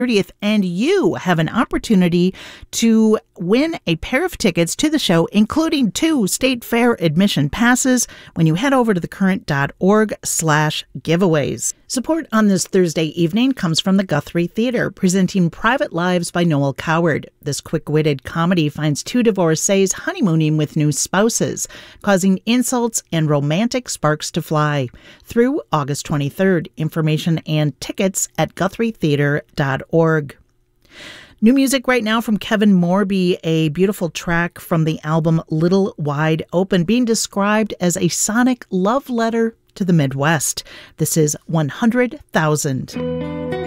30th, and you have an opportunity to win a pair of tickets to the show, including 2 State Fair admission passes, when you head over to thecurrent.org/giveaways. Support on this Thursday evening comes from the Guthrie Theater, presenting Private Lives by Noel Coward. This quick-witted comedy finds 2 divorcees honeymooning with new spouses, causing insults and romantic sparks to fly. Through August 23rd. Information and tickets at GuthrieTheater.org. New music right now from Kevin Morby, a beautiful track from the album Little Wide Open, being described as a sonic love letter to the Midwest. This is 100,000.